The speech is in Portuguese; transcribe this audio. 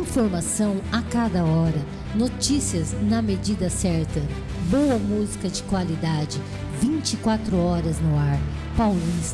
Informação a cada hora, notícias na medida certa, boa música de qualidade, 24 horas no ar. Paulista